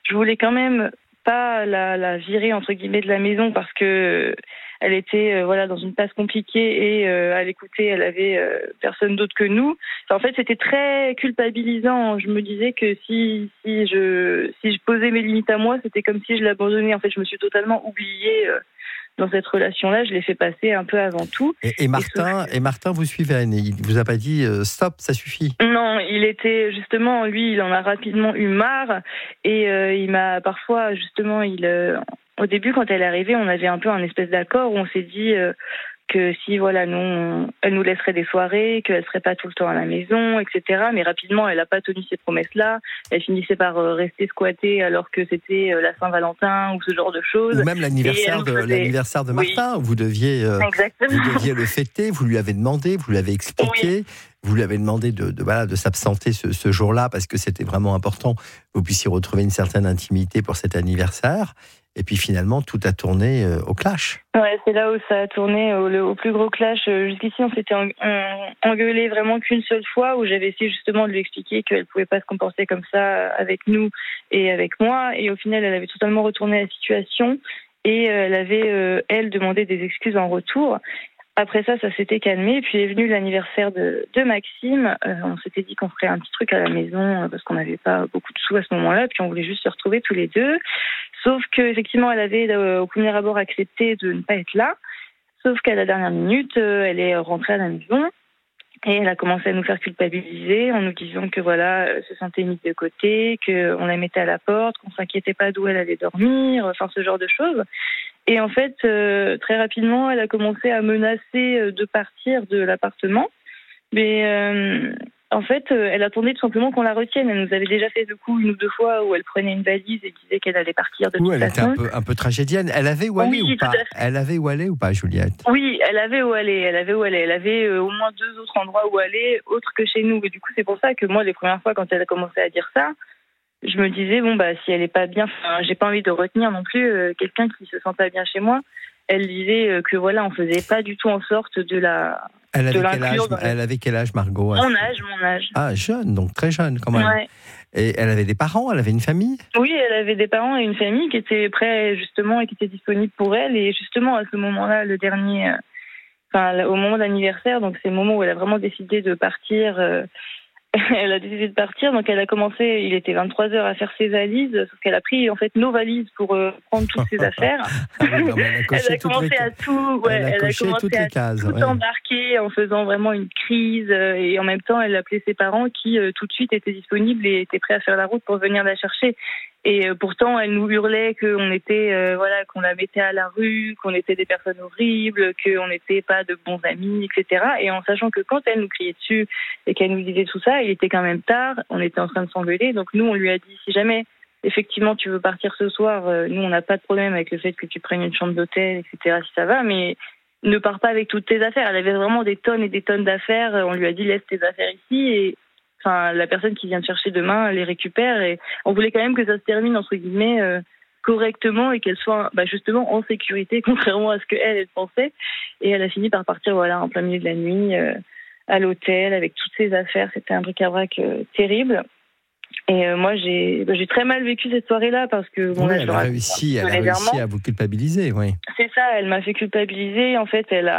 je voulais quand même pas la virer entre guillemets de la maison parce que elle était dans une passe compliquée et à l'écouter, elle avait personne d'autre que nous. Enfin, en fait, c'était très culpabilisant. Je me disais que si je posais mes limites à moi, c'était comme si je l'abandonnais. En fait, je me suis totalement oubliée dans cette relation-là. Je l'ai fait passer un peu avant tout. Et Martin, vous suivez Anne, il vous a pas dit stop, ça suffit? Non, il était justement, lui, il en a rapidement eu marre et il m'a parfois justement, au début quand elle est arrivée, on avait un peu un espèce d'accord où on s'est dit que si elle nous laisserait des soirées, qu'elle serait pas tout le temps à la maison, etc. Mais rapidement, elle a pas tenu ses promesses-là. Elle finissait par rester squattée alors que c'était la Saint-Valentin ou ce genre de choses. Ou même l'anniversaire de Martin, oui. Vous deviez le fêter. Vous lui avez demandé, vous lui avez expliqué. Oui. Vous lui avez demandé de s'absenter ce jour-là parce que c'était vraiment important que vous puissiez retrouver une certaine intimité pour cet anniversaire. Et puis finalement, tout a tourné au clash. Ouais, c'est là où ça a tourné au plus gros clash. Jusqu'ici, on s'était engueulé vraiment qu'une seule fois, où j'avais essayé justement de lui expliquer qu'elle pouvait pas se comporter comme ça avec nous et avec moi. Et au final, elle avait totalement retourné la situation et elle avait, demandé des excuses en retour. Après ça s'était calmé. Puis est venu l'anniversaire de Maxime. On s'était dit qu'on ferait un petit truc à la maison parce qu'on n'avait pas beaucoup de sous à ce moment-là. Puis on voulait juste se retrouver tous les deux. Sauf qu'effectivement, elle avait au premier abord accepté de ne pas être là. Sauf qu'à la dernière minute, elle est rentrée à la maison. Et elle a commencé à nous faire culpabiliser en nous disant que elle se sentait mise de côté, qu'on la mettait à la porte, qu'on s'inquiétait pas d'où elle allait dormir, enfin ce genre de choses. Et en fait, très rapidement, elle a commencé à menacer de partir de l'appartement. Mais en fait, elle attendait tout simplement qu'on la retienne. Elle nous avait déjà fait le coup une ou deux fois où elle prenait une valise et disait qu'elle allait partir de toute façon. Elle était un peu tragédienne. Elle avait où aller ou pas? Elle avait où aller ou pas, Juliette? Oui, elle avait où aller. Elle avait au moins 2 autres endroits où aller, autres que chez nous. Et du coup, c'est pour ça que moi, les premières fois, quand elle a commencé à dire ça, je me disais, si elle est pas bien, j'ai pas envie de retenir non plus quelqu'un qui se sent pas bien chez moi. Elle disait que on faisait pas du tout en sorte de la... Elle avait quel âge, Margot? Mon âge. Ah, jeune, donc très jeune quand même. Ouais. Et elle avait des parents, elle avait une famille? Oui, elle avait des parents et une famille qui étaient prêts justement et qui étaient disponibles pour elle. Et justement, à ce moment-là, au moment de l'anniversaire, donc c'est le moment où elle a vraiment décidé de partir... Elle a décidé de partir, donc elle a commencé, il était 23h, à faire ses valises, sauf qu'elle a pris en fait nos valises pour prendre toutes ses affaires. Elle a commencé à tout, tout embarquer en faisant vraiment une crise, et en même temps elle appelait ses parents qui tout de suite étaient disponibles et étaient prêts à faire la route pour venir la chercher. Et pourtant, elle nous hurlait qu'on était, qu'on la mettait à la rue, qu'on était des personnes horribles, qu'on n'était pas de bons amis, etc. Et en sachant que quand elle nous criait dessus et qu'elle nous disait tout ça, il était quand même tard, on était en train de s'engueuler. Donc nous, on lui a dit, si jamais, effectivement, tu veux partir ce soir, nous, on n'a pas de problème avec le fait que tu prennes une chambre d'hôtel, etc., si ça va, mais ne pars pas avec toutes tes affaires. Elle avait vraiment des tonnes et des tonnes d'affaires. On lui a dit, laisse tes affaires ici et... la personne qui vient te chercher demain les récupère et on voulait quand même que ça se termine entre guillemets correctement et qu'elle soit justement en sécurité contrairement à ce qu'elle pensait. Et elle a fini par partir en plein milieu de la nuit à l'hôtel avec toutes ses affaires. C'était un bric-à-brac terrible. Et moi j'ai très mal vécu cette soirée-là parce que elle a réussi à vous culpabiliser, oui. C'est ça, elle m'a fait culpabiliser. En fait, elle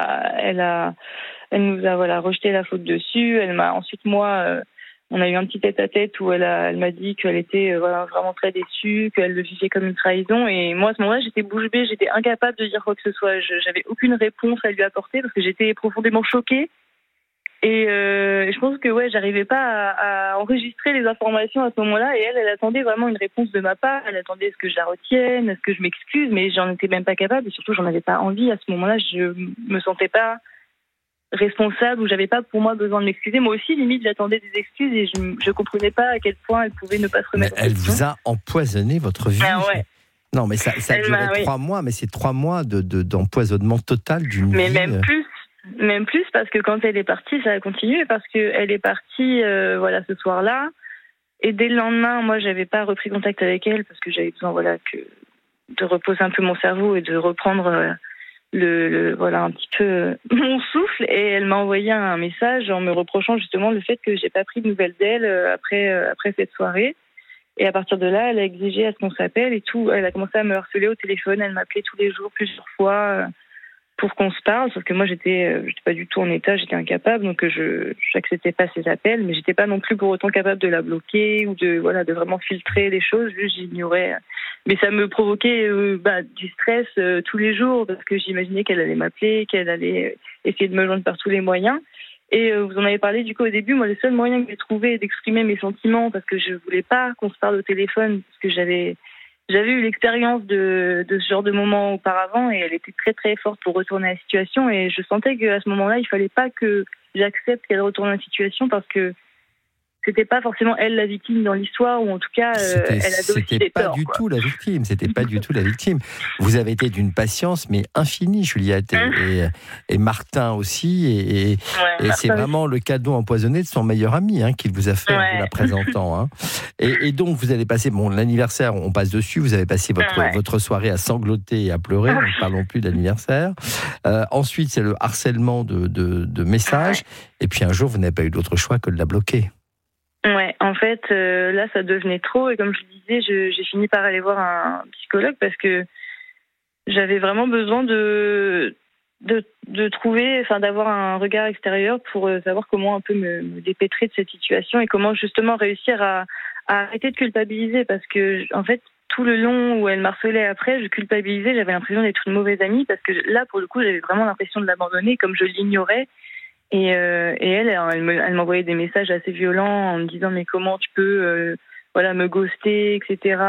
nous a rejeté la faute dessus. Elle m'a ensuite on a eu un petit tête-à-tête où elle m'a dit qu'elle était vraiment très déçue, qu'elle le vivait comme une trahison. Et moi, à ce moment-là, j'étais bouche bée, j'étais incapable de dire quoi que ce soit. J'avais aucune réponse à lui apporter parce que j'étais profondément choquée. Et je pense que j'arrivais pas à enregistrer les informations à ce moment-là. Et elle attendait vraiment une réponse de ma part. Elle attendait à ce que je la retienne, à ce que je m'excuse, mais j'en étais même pas capable. Et surtout, j'en avais pas envie. À ce moment-là, je me sentais pas responsable, où j'avais pas pour moi besoin de m'excuser. Moi aussi, limite, j'attendais des excuses et je comprenais pas à quel point elle pouvait ne pas se remettre en question. Elle vous a empoisonné votre vie. Ah ouais. Non, mais ça a duré 3 mois, mais c'est 3 mois d'empoisonnement total d'une vie. Mais même plus, parce que quand elle est partie, ça a continué, parce qu'elle est partie, ce soir-là, et dès le lendemain, moi, j'avais pas repris contact avec elle, parce que j'avais besoin, de reposer un peu mon cerveau et de reprendre un petit peu mon souffle. Et elle m'a envoyé un message en me reprochant justement le fait que j'ai pas pris de nouvelles d'elle après cette soirée. Et à partir de là, elle a exigé à ce qu'on s'appelle et tout. Elle a commencé à me harceler au téléphone. Elle m'appelait tous les jours, plusieurs fois, pour qu'on se parle. Sauf que moi, j'étais pas du tout en état, j'étais incapable. Donc, je n'acceptais pas ses appels. Mais j'étais pas non plus pour autant capable de la bloquer ou de vraiment filtrer les choses. Juste, j'ignorais. Mais ça me provoquait du stress tous les jours parce que j'imaginais qu'elle allait m'appeler, qu'elle allait essayer de me joindre par tous les moyens. Et vous en avez parlé du coup au début. Moi, le seul moyen que j'ai trouvé d'exprimer mes sentiments, parce que je voulais pas qu'on se parle au téléphone, parce que j'avais eu l'expérience de ce genre de moment auparavant, et elle était très très forte pour retourner la situation. Et je sentais qu'à ce moment-là, il fallait pas que j'accepte qu'elle retourne la situation, parce que c'était pas forcément elle la victime dans l'histoire, ou en tout cas, elle avait aussi des torts. C'était pas du tout la victime. Vous avez été d'une patience mais infinie, Juliette, et Martin aussi, et c'est vraiment le cadeau empoisonné de son meilleur ami qu'il vous a fait en vous la présentant. Et donc vous allez passer, l'anniversaire, on passe dessus. Vous avez passé votre soirée à sangloter et à pleurer. Ne parlons plus d'anniversaire. Ensuite, c'est le harcèlement de messages. Et puis un jour, vous n'avez pas eu d'autre choix que de la bloquer. Ouais, en fait, là, ça devenait trop. Et comme je disais, j'ai fini par aller voir un psychologue parce que j'avais vraiment besoin de trouver, d'avoir un regard extérieur pour savoir comment un peu me dépêtrer de cette situation et comment justement réussir à arrêter de culpabiliser. Parce que, en fait, tout le long où elle m'harcelait après, je culpabilisais, j'avais l'impression d'être une mauvaise amie parce que là, pour le coup, j'avais vraiment l'impression de l'abandonner comme je l'ignorais. Et elle m'envoyait des messages assez violents en me disant mais comment tu peux me ghoster, etc.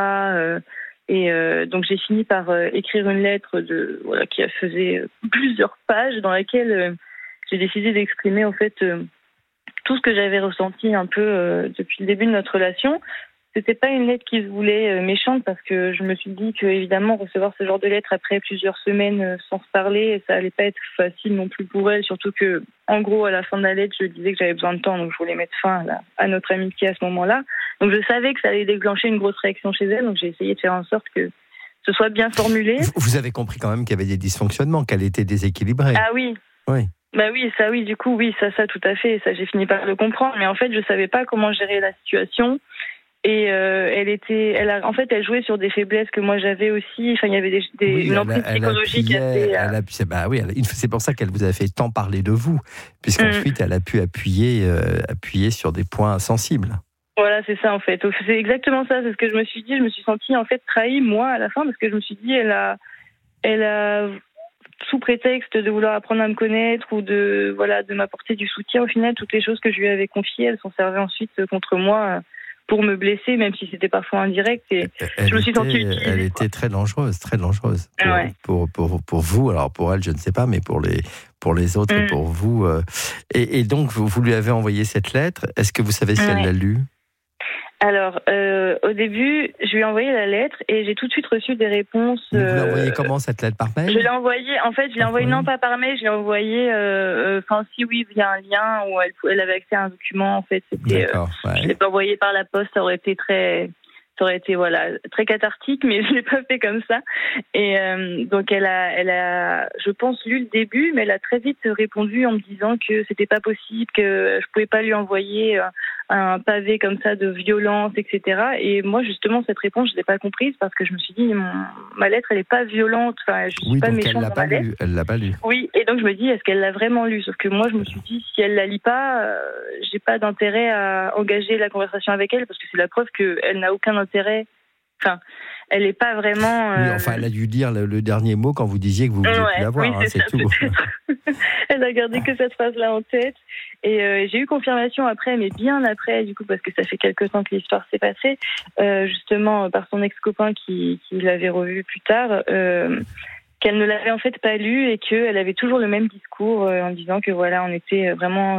Donc j'ai fini par écrire une lettre qui faisait plusieurs pages dans laquelle j'ai décidé d'exprimer en fait tout ce que j'avais ressenti un peu depuis le début de notre relation. C'était pas une lettre qui se voulait méchante parce que je me suis dit que évidemment recevoir ce genre de lettre après plusieurs semaines sans se parler, ça allait pas être facile non plus pour elle, surtout que en gros à la fin de la lettre je disais que j'avais besoin de temps, donc je voulais mettre fin à notre amitié à ce moment-là. Donc je savais que ça allait déclencher une grosse réaction chez elle, donc j'ai essayé de faire en sorte que ce soit bien formulé. Vous avez compris quand même qu'il y avait des dysfonctionnements, qu'elle était déséquilibrée. Ah oui. Oui. Bah oui, ça oui, du coup oui, ça tout à fait, ça j'ai fini par le comprendre, mais en fait je savais pas comment gérer la situation. Et elle jouait sur des faiblesses que moi j'avais aussi. Enfin, il y avait une emprise psychologique assez. C'est pour ça qu'elle vous a fait tant parler de vous, puisqu'ensuite elle a pu appuyer sur des points sensibles. Voilà, c'est ça en fait. C'est exactement ça. C'est ce que je me suis dit. Je me suis sentie en fait trahie moi à la fin parce que je me suis dit elle a sous prétexte de vouloir apprendre à me connaître ou de m'apporter du soutien. Au final, toutes les choses que je lui avais confiées, elles s'en servaient ensuite contre moi. Pour me blesser, même si c'était parfois indirect. Et je me suis sentie utilisée. Elle était très dangereuse pour vous. Alors pour elle, je ne sais pas, mais pour les autres et pour vous. Et donc, vous lui avez envoyé cette lettre. Est-ce que vous savez si elle l'a lue ? Alors, au début, je lui ai envoyé la lettre et j'ai tout de suite reçu des réponses. Vous l'avez envoyée comment, cette lettre, par mail ? Je l'ai envoyée, non pas par mail, je l'ai envoyée, via un lien où elle avait accès à un document, en fait. Je l'ai pas envoyée par la poste, ça aurait été très cathartique, mais je l'ai pas fait comme ça. Et donc elle a, je pense, lu le début, mais elle a très vite répondu en me disant que c'était pas possible, que je pouvais pas lui envoyer un pavé comme ça de violence, etc. Et moi, justement, cette réponse, je l'ai pas comprise parce que je me suis dit, ma lettre, elle est pas violente, je suis pas méchante dans ma lettre. Elle l'a pas lu. Oui, et donc je me dis, est-ce qu'elle l'a vraiment lu ? Sauf que moi, je me suis dit, si elle la lit pas, j'ai pas d'intérêt à engager la conversation avec elle parce que c'est la preuve qu'elle n'a aucun intérêt. Enfin, elle n'est pas vraiment. Elle a dû lire le dernier mot quand vous disiez que vous vouliez plus la voir, c'est tout. Elle a gardé que cette phrase-là en tête. Et j'ai eu confirmation après, mais bien après, du coup, parce que ça fait quelques temps que l'histoire s'est passée, justement par son ex-copain qui l'avait revu plus tard, qu'elle ne l'avait en fait pas lu et qu'elle avait toujours le même discours en disant que on était vraiment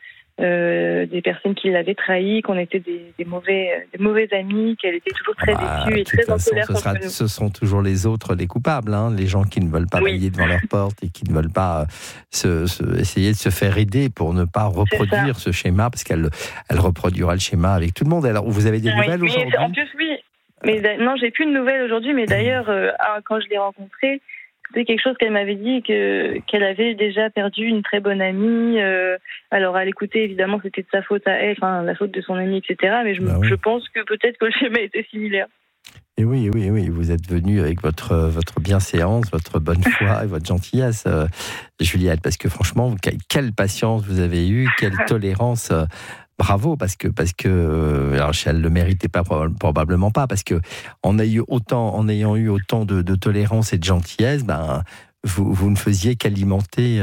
des personnes qui l'avaient trahi, qu'on était des mauvais amis, qu'elle était toujours très déçue et très en colère contre nous. Ce sont toujours les autres les coupables, les gens qui ne veulent pas bailler devant leur porte et qui ne veulent pas essayer de se faire aider pour ne pas reproduire ce schéma, parce qu'elle reproduira le schéma avec tout le monde. Alors, vous avez des nouvelles aujourd'hui ? En plus, oui. Mais non, j'ai plus de nouvelles aujourd'hui, mais d'ailleurs, quand je l'ai rencontrée, c'était quelque chose qu'elle m'avait dit, qu'elle avait déjà perdu une très bonne amie. Alors à l'écouter, évidemment, c'était de sa faute à elle, enfin la faute de son amie, etc. Mais je pense que peut-être que le schéma était similaire. Et oui, vous êtes venu avec votre bienséance, votre bonne foi et votre gentillesse, Juliette, parce que franchement, quelle patience vous avez eue, quelle tolérance. Bravo, parce que alors elle le méritait pas, probablement pas, parce que en ayant eu autant de tolérance et de gentillesse, vous ne faisiez qu'alimenter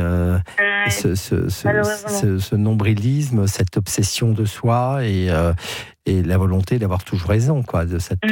ce nombrilisme, cette obsession de soi et la volonté d'avoir toujours raison, quoi, de cette.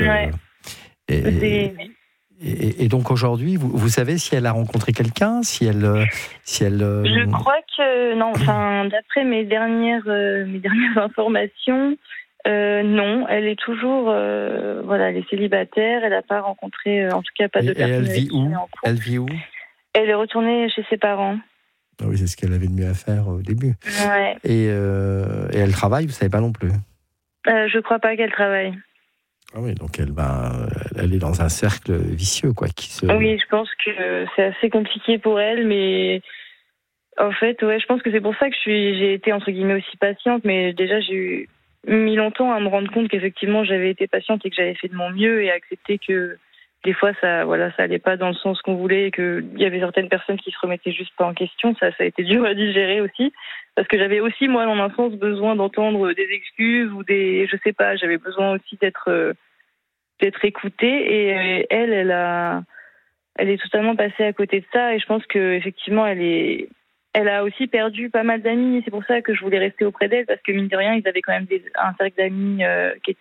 Et donc aujourd'hui, vous savez si elle a rencontré quelqu'un, si elle. Je crois que non. Enfin, d'après mes dernières informations, non. Elle est toujours, elle est célibataire. Elle n'a pas rencontré, en tout cas, pas de personne. Elle vit où? Elle est retournée chez ses parents. Ah oui, c'est ce qu'elle avait de mieux à faire au début. Ouais. Et elle travaille, vous savez pas non plus? Je crois pas qu'elle travaille. Ah oui, donc elle est dans un cercle vicieux, quoi. Oui, je pense que c'est assez compliqué pour elle, mais en fait, je pense que c'est pour ça que j'ai été entre guillemets aussi patiente. Mais déjà, j'ai mis longtemps à me rendre compte qu'effectivement, j'avais été patiente et que j'avais fait de mon mieux et à accepter que des fois, ça allait pas dans le sens qu'on voulait et qu'il y avait certaines personnes qui se remettaient juste pas en question. Ça a été dur à digérer aussi. Parce que j'avais aussi, moi, dans l'enfance, besoin d'entendre des excuses ou je sais pas, j'avais besoin aussi d'être écoutée. Et elle est totalement passée à côté de ça. Et je pense qu'effectivement, elle a aussi perdu pas mal d'amis. C'est pour ça que je voulais rester auprès d'elle, parce que mine de rien, ils avaient quand même un cercle d'amis qui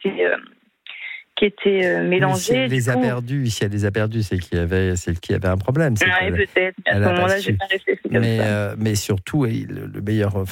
était mélangé. Si elle les a perdus, c'est qu'il y avait un problème. Oui, peut-être. À ce moment-là, j'ai pas réfléchi comme ça. Mais surtout, le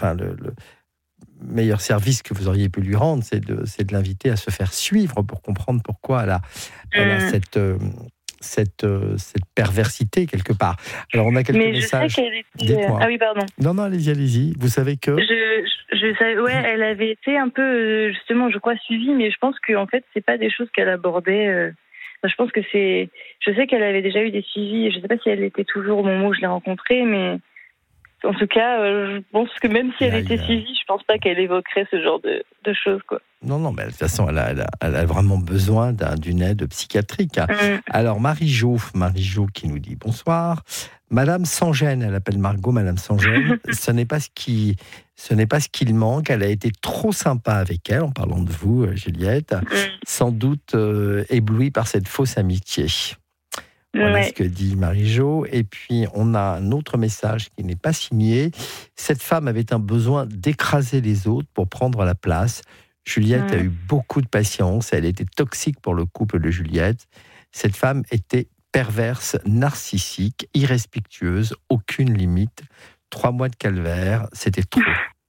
meilleur service que vous auriez pu lui rendre, c'est de l'inviter à se faire suivre pour comprendre pourquoi elle a cette perversité quelque part. Alors on a quelques messages. Je sais qu'elle était... Ah oui, pardon. Non, allez-y. Vous savez que... Je savais, elle avait été un peu, justement, je crois, suivie, mais je pense que en fait, c'est pas des choses qu'elle abordait. Je pense que je sais qu'elle avait déjà eu des suivis. Je sais pas si elle était toujours au moment où je l'ai rencontrée, mais en tout cas, je pense que même si elle était suivie, je pense pas qu'elle évoquerait ce genre de choses, quoi. Non, mais de toute façon, elle a vraiment besoin d'une aide psychiatrique. Alors, Marie-Jo qui nous dit bonsoir. Madame Sans-Gêne, elle appelle Margot Madame Sans-Gêne. Ce n'est pas ce qu'il manque. Elle a été trop sympa avec elle, en parlant de vous, Juliette. Sans doute éblouie par cette fausse amitié. Voilà ce que dit Marie-Jo. Et puis, on a un autre message qui n'est pas signé. Cette femme avait un besoin d'écraser les autres pour prendre la place. Juliette a eu beaucoup de patience. Elle était toxique pour le couple de Juliette. Cette femme était perverse, narcissique, irrespectueuse, aucune limite. 3 mois de calvaire, c'était trop.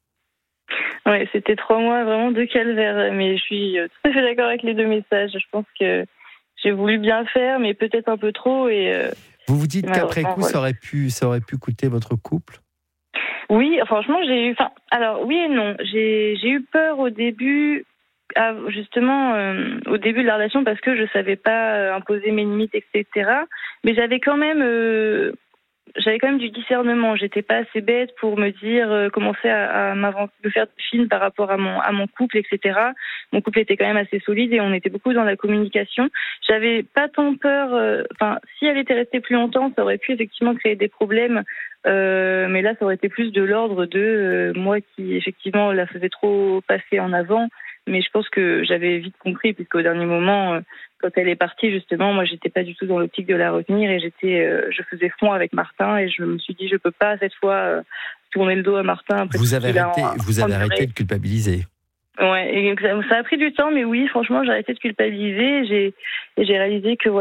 Oui, c'était 3 mois vraiment de calvaire. Mais je suis tout à fait d'accord avec les deux messages. Je pense que j'ai voulu bien faire, mais peut-être un peu trop. Vous vous dites qu'après coup, ça aurait pu coûter votre couple ? Oui, franchement, alors oui et non. J'ai eu peur au début, justement, au début de la relation, parce que je savais pas imposer mes limites, etc. Mais j'avais quand même du discernement. J'étais pas assez bête pour me dire, commencer à me faire des films par rapport à mon couple, etc. Mon couple était quand même assez solide et on était beaucoup dans la communication. J'avais pas tant peur. Si elle était restée plus longtemps, ça aurait pu effectivement créer des problèmes. Mais là, ça aurait été plus de l'ordre de moi qui, effectivement, la faisais trop passer en avant. Mais je pense que j'avais vite compris, puisqu'au dernier moment, quand elle est partie, justement, moi, j'étais pas du tout dans l'optique de la retenir et je faisais front avec Martin et je me suis dit, je peux pas, cette fois, tourner le dos à Martin. Vous avez arrêté de culpabiliser. Ouais, et ça a pris du temps, mais oui, franchement, j'ai arrêté de culpabiliser. J'ai réalisé que,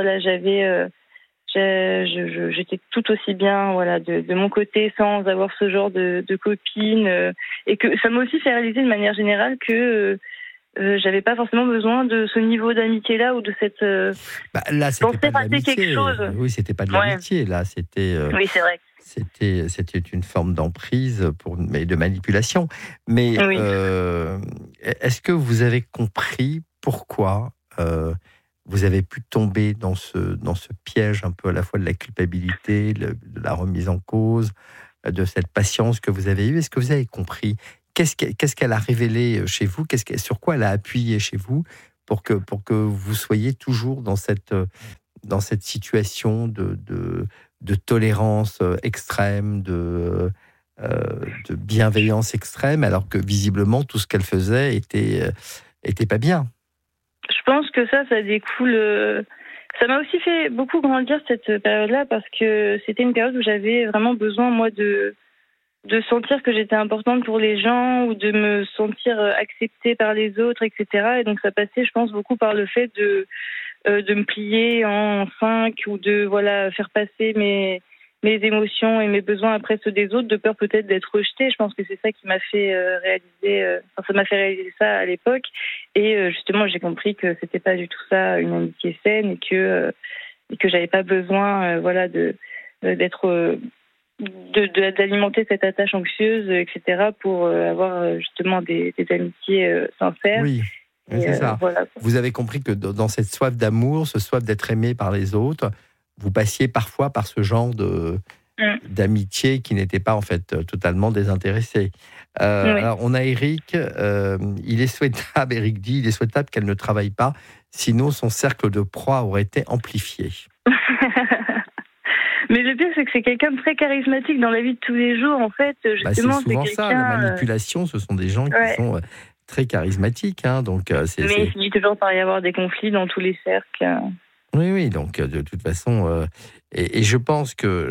j'étais tout aussi bien, de mon côté, sans avoir ce genre de copine, et que ça m'a aussi fait réaliser de manière générale que j'avais pas forcément besoin de ce niveau d'amitié-là ou de cette. Là, c'était pas de l'amitié. Quelque chose. Oui, c'était pas de l'amitié. Là, c'était. Oui, c'est vrai. C'était une forme d'emprise mais de manipulation. Mais est-ce que vous avez compris pourquoi vous avez pu tomber dans ce piège un peu à la fois de la culpabilité, de la remise en cause, de cette patience que vous avez eue. Est-ce que vous avez compris qu'est-ce qu'elle a révélé chez vous, sur quoi elle a appuyé chez vous pour que vous soyez toujours dans cette situation de tolérance extrême, de bienveillance extrême, alors que visiblement tout ce qu'elle faisait était pas bien. Je pense que ça découle. Ça m'a aussi fait beaucoup grandir cette période-là, parce que c'était une période où j'avais vraiment besoin, moi, de sentir que j'étais importante pour les gens, ou de me sentir acceptée par les autres, etc. Et donc ça passait, je pense, beaucoup par le fait de me plier en 5, ou de faire passer mes émotions et mes besoins après ceux des autres, de peur peut-être d'être rejetée. Je pense que c'est ça qui m'a fait ça m'a fait réaliser ça à l'époque. Et justement, j'ai compris que c'était pas du tout ça, une amitié saine, et que j'avais pas besoin d'alimenter cette attache anxieuse, etc., pour avoir justement des amitiés sincères. Oui. C'est ça. Voilà. Vous avez compris que dans cette soif d'amour, ce soif d'être aimé par les autres, vous passiez parfois par ce genre d'amitié qui n'était pas en fait totalement désintéressée. Oui. Alors on a Eric, il est souhaitable qu'elle ne travaille pas, sinon son cercle de proie aurait été amplifié. Mais le pire, c'est que c'est quelqu'un de très charismatique dans la vie de tous les jours, en fait. Justement, c'est souvent ça, la manipulation, ce sont des gens qui sont très charismatiques. Donc, mais il finit toujours par y avoir des conflits dans tous les cercles. Oui, donc de toute façon, et je pense que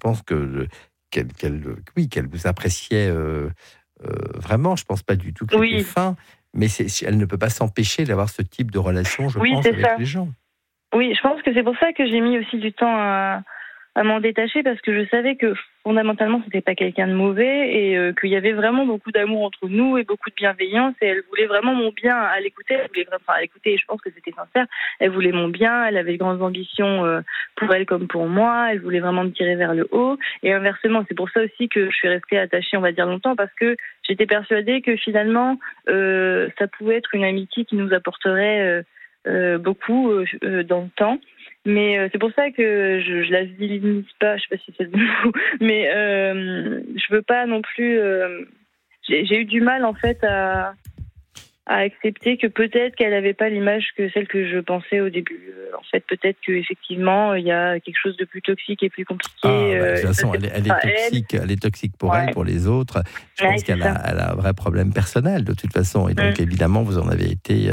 qu'elle vous appréciait vraiment. Je pense pas du tout que c'était fin, mais elle ne peut pas s'empêcher d'avoir ce type de relation, je pense, avec les gens. Oui, je pense que c'est pour ça que j'ai mis aussi du temps à m'en détacher, parce que je savais que fondamentalement c'était pas quelqu'un de mauvais, et qu'il y avait vraiment beaucoup d'amour entre nous et beaucoup de bienveillance, et elle voulait vraiment mon bien à l'écouter. Et je pense que c'était sincère. Elle voulait mon bien, elle avait de grandes ambitions pour elle comme pour moi, elle voulait vraiment me tirer vers le haut, et inversement. C'est pour ça aussi que je suis restée attachée, on va dire, longtemps, parce que j'étais persuadée que finalement ça pouvait être une amitié qui nous apporterait beaucoup dans le temps. Mais c'est pour ça que je la vilainise pas, je sais pas si c'est le bon mot, mais je veux pas non plus. J'ai eu du mal en fait à accepter que peut-être qu'elle avait pas l'image que celle que je pensais au début. En fait, peut-être qu'effectivement il y a quelque chose de plus toxique et plus compliqué. De toute façon, elle est toxique pour elle, pour les autres. Je pense qu'elle a un vrai problème personnel de toute façon, et donc évidemment vous en avez été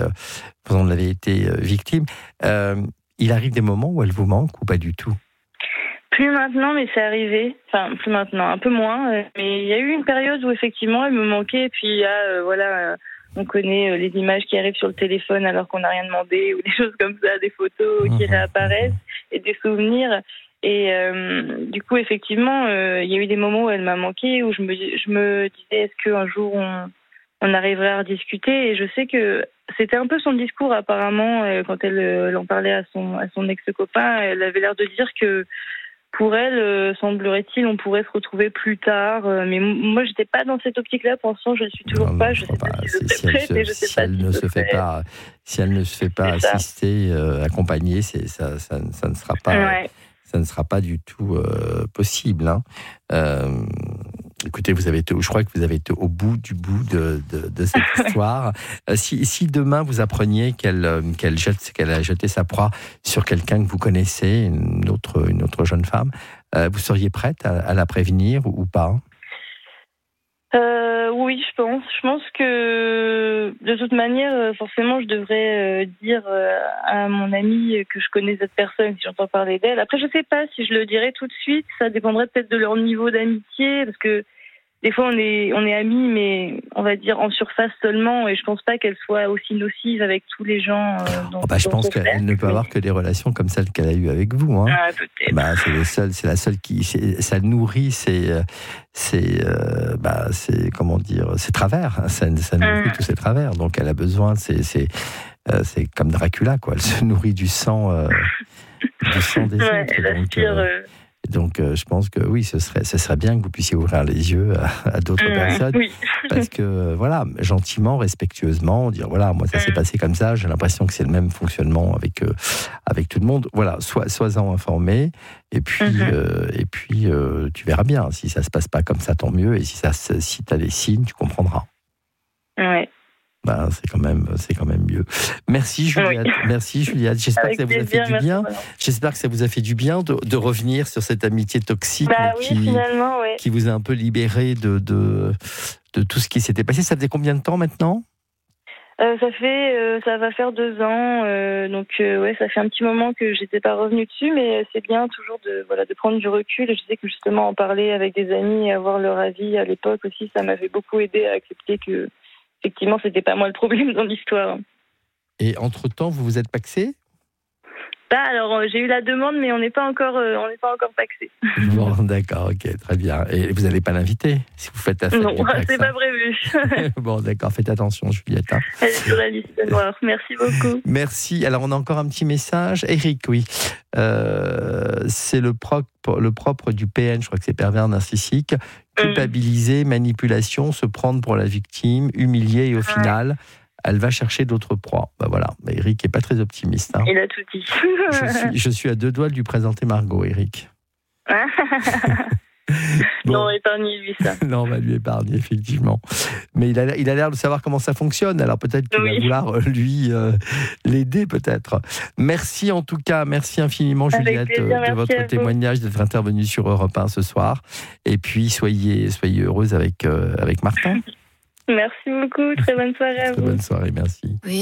victime. Il arrive des moments où elle vous manque ou pas du tout? Plus maintenant, mais c'est arrivé. Enfin, plus maintenant, un peu moins. Mais il y a eu une période où effectivement elle me manquait. Et puis on connaît les images qui arrivent sur le téléphone alors qu'on n'a rien demandé, ou des choses comme ça, des photos qui réapparaissent, et des souvenirs. Et du coup, effectivement, il y a eu des moments où elle m'a manqué, où je me disais, est-ce qu'un jour on arriverait à rediscuter. Et je sais que c'était un peu son discours apparemment, quand elle en parlait à son ex-copain. Elle avait l'air de dire que pour elle, semblerait-il, on pourrait se retrouver plus tard. Mais moi, j'étais pas dans cette optique-là. Pour l'instant, je ne suis toujours pas. Je sais pas si je serai prête, et je sais pas si elle ne se fait pas assister, accompagner, ça ne sera pas. Ouais. Ça ne sera pas du tout possible. Écoutez, je crois que vous avez été au bout de cette histoire. Si demain vous appreniez qu'elle a jeté sa proie sur quelqu'un que vous connaissez, une autre jeune femme, vous seriez prête à la prévenir ou pas? Oui, je pense. Je pense que de toute manière, forcément, je devrais dire à mon amie que je connais cette personne si j'entends parler d'elle. Après, je sais pas si je le dirais tout de suite. Ça dépendrait peut-être de leur niveau d'amitié, parce que des fois, on est amis, mais on va dire en surface seulement, et je pense pas qu'elle soit aussi nocive avec tous les gens. Je pense qu'elle ne peut avoir que des relations comme celles qu'elle a eues avec vous. Peut-être. C'est la seule qui, ça nourrit ses travers. Ça nourrit tous ses travers. Donc elle a besoin, c'est comme Dracula, quoi. Elle se nourrit du sang des autres. Donc, je pense que oui, ce serait bien que vous puissiez ouvrir les yeux à d'autres personnes. Oui. Parce que, voilà, gentiment, respectueusement, dire, voilà, moi, ça s'est passé comme ça, j'ai l'impression que c'est le même fonctionnement avec tout le monde. Voilà, sois-en informé, et puis, tu verras bien. Si ça se passe pas comme ça, tant mieux, et si tu as des signes, tu comprendras. Ouais. Ben, c'est quand même mieux. Merci Juliette. Oui. Merci Juliette. J'espère que ça vous a fait du bien. J'espère que ça vous a fait du bien de revenir sur cette amitié toxique qui vous a un peu libéré de tout ce qui s'était passé. Ça faisait combien de temps maintenant ? Ça va faire 2 ans. Donc ça fait un petit moment que j'étais pas revenue dessus, mais c'est bien toujours de prendre du recul. Je sais que justement en parler avec des amis et avoir leur avis à l'époque aussi, ça m'avait beaucoup aidé à accepter que effectivement, c'était pas moi le problème dans l'histoire. Et entre-temps, vous vous êtes paxé ? Alors, j'ai eu la demande, mais on n'est pas encore paxé. Bon, d'accord, ok, très bien. Et vous n'allez pas l'inviter si vous faites affaire ? Non, c'est pas prévu. Bon, d'accord, faites attention, Juliette. Elle est sur la liste noire. Merci beaucoup. Merci. Alors, on a encore un petit message. Eric, oui. C'est le propre du PN, je crois que c'est pervers narcissique. Culpabiliser, manipulation, se prendre pour la victime, humilier et au final, elle va chercher d'autres proies. Ben voilà, Eric n'est pas très optimiste. Il a tout dit. je suis à 2 doigts de lui présenter Margot, Eric. Bon. Non, épargnez-lui ça. Non, on va lui épargner, effectivement. Mais il a l'air de savoir comment ça fonctionne, alors peut-être qu'il va vouloir, lui, l'aider, peut-être. Merci en tout cas, merci infiniment, Juliette, de votre témoignage, d'être intervenue sur Europe 1 ce soir. Et puis, soyez heureuse avec Martin. Merci beaucoup, très bonne soirée à vous. Très bonne soirée, merci. Oui.